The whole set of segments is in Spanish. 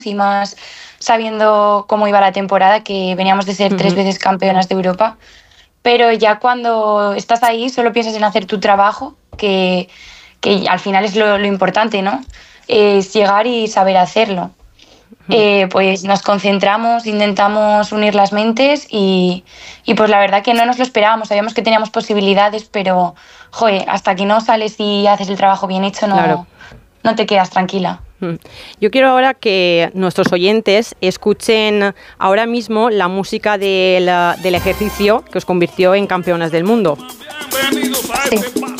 y más sabiendo cómo iba la temporada, que veníamos de ser 3 veces campeonas de Europa. Pero ya cuando estás ahí solo piensas en hacer tu trabajo, que al final es lo importante, ¿no? Es llegar y saber hacerlo. Pues nos concentramos, intentamos unir las mentes y pues la verdad que no nos lo esperábamos, sabíamos que teníamos posibilidades, pero joder, hasta que no sales y haces el trabajo bien hecho Claro. no te quedas tranquila. Yo quiero ahora que nuestros oyentes escuchen ahora mismo la música del ejercicio que os convirtió en campeonas del mundo. Sí.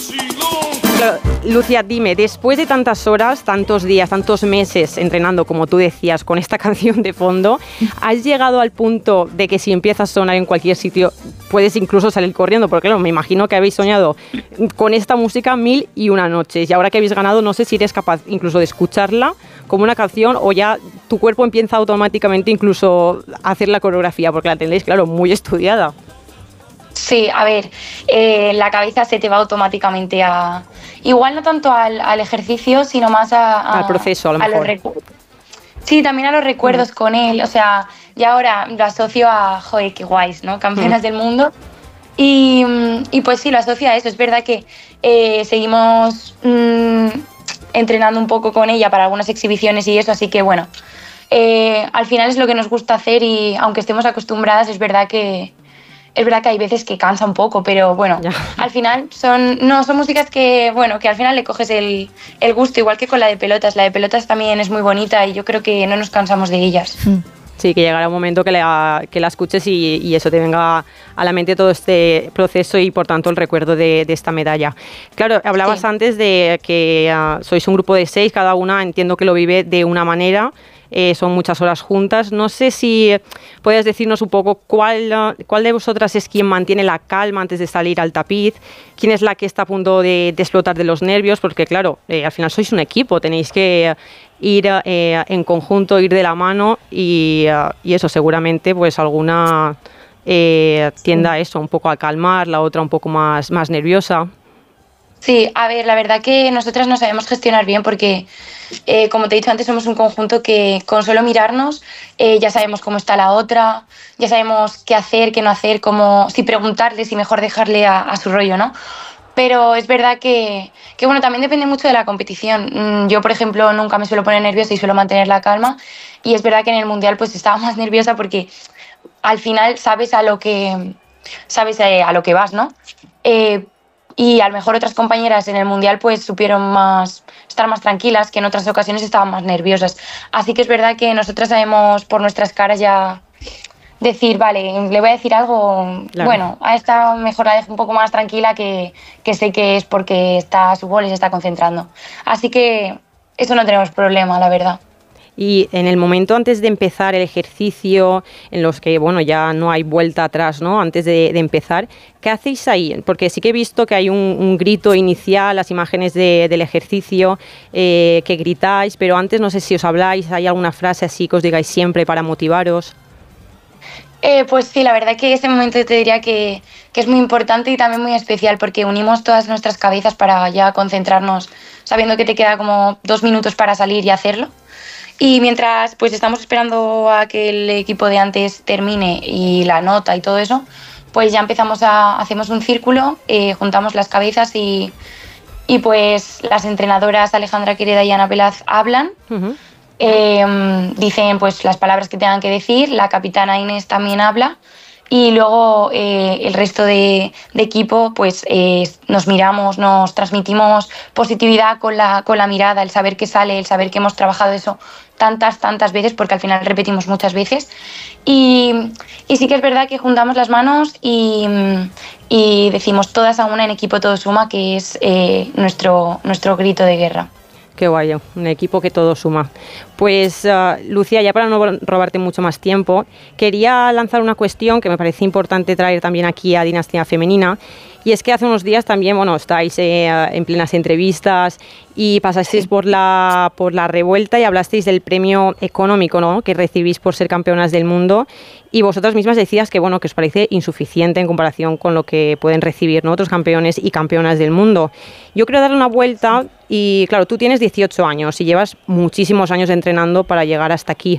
Claro, Lucía, dime, después de tantas horas, tantos días, tantos meses entrenando, como tú decías, con esta canción de fondo, ¿has llegado al punto de que si empieza a sonar en cualquier sitio, puedes incluso salir corriendo? Porque claro, me imagino que habéis soñado con esta música 1001 noches y ahora que habéis ganado, no sé si eres capaz incluso de escucharla como una canción o ya tu cuerpo empieza automáticamente incluso a hacer la coreografía, porque la tenéis, claro, muy estudiada. Sí, a ver, la cabeza se te va automáticamente a... Igual no tanto al ejercicio, sino más Al proceso, a lo mejor. Sí, también a los recuerdos con él. O sea, y ahora lo asocio a, joder, qué guays, ¿no? Campeonas del mundo. Y pues sí, lo asocio a eso. Es verdad que seguimos entrenando un poco con ella para algunas exhibiciones y eso, así que bueno, al final es lo que nos gusta hacer y aunque estemos acostumbradas, es verdad que hay veces que cansa un poco, pero bueno, al final son músicas que, bueno, que al final le coges el gusto, igual que con la de pelotas. La de pelotas también es muy bonita y yo creo que no nos cansamos de ellas. Sí, que llegará un momento que la escuches y eso te venga a la mente todo este proceso y por tanto el recuerdo de esta medalla. Claro, hablabas antes de que sois un grupo de 6, cada una entiendo que lo vive de una manera. Son muchas horas juntas. No sé si puedes decirnos un poco cuál de vosotras es quien mantiene la calma antes de salir al tapiz, quién es la que está a punto de explotar de los nervios, porque claro, al final sois un equipo, tenéis que ir en conjunto, ir de la mano y eso seguramente pues alguna tienda a eso, un poco a calmar, la otra un poco más nerviosa. Sí, a ver, la verdad que nosotras no sabemos gestionar bien porque, como te he dicho antes, somos un conjunto que con solo mirarnos ya sabemos cómo está la otra, ya sabemos qué hacer, qué no hacer, si preguntarle, si mejor dejarle a su rollo, ¿no? Pero es verdad que bueno, también depende mucho de la competición. Yo, por ejemplo, nunca me suelo poner nerviosa y suelo mantener la calma y es verdad que en el Mundial pues estaba más nerviosa porque al final sabes a lo que vas, ¿no? Y a lo mejor otras compañeras en el Mundial pues supieron estar más tranquilas, que en otras ocasiones estaban más nerviosas. Así que es verdad que nosotras sabemos por nuestras caras ya decir, vale, le voy a decir algo, claro. Bueno, a esta mejor la dejo un poco más tranquila que sé que es porque está a su bola y se está concentrando. Así que eso no tenemos problema, la verdad. Y en el momento antes de empezar el ejercicio, en los que bueno ya no hay vuelta atrás, ¿no? Antes de empezar, ¿qué hacéis ahí? Porque sí que he visto que hay un grito inicial, las imágenes del ejercicio, que gritáis, pero antes no sé si os habláis, ¿hay alguna frase así que os digáis siempre para motivaros? Pues sí, la verdad que ese momento te diría que es muy importante y también muy especial porque unimos todas nuestras cabezas para ya concentrarnos, sabiendo que te queda como 2 minutos para salir y hacerlo. Y mientras pues estamos esperando a que el equipo de antes termine y la nota y todo eso, pues ya hacemos un círculo, juntamos las cabezas y pues las entrenadoras Alejandra Quereda y Ana Pelaz hablan. Dicen pues las palabras que tengan que decir, la capitana Inés también habla y luego el resto de equipo pues nos miramos, nos transmitimos positividad con la mirada, el saber que sale, el saber que hemos trabajado eso tantas veces, porque al final repetimos muchas veces y sí que es verdad que juntamos las manos y decimos todas a una, en equipo todo suma, que es nuestro grito de guerra. Qué guay, un equipo que todo suma. Pues Lucía, ya para no robarte mucho más tiempo, quería lanzar una cuestión que me parece importante traer también aquí a Dinastía Femenina, y es que hace unos días también, bueno, estáis en plenas entrevistas y pasasteis por la revuelta y hablasteis del premio económico, ¿no?, que recibís por ser campeonas del mundo, y vosotras mismas decías que, bueno, que os parece insuficiente en comparación con lo que pueden recibir, ¿no?, otros campeones y campeonas del mundo. Yo quiero darle una vuelta y, claro, tú tienes 18 años y llevas muchísimos años entrenando para llegar hasta aquí.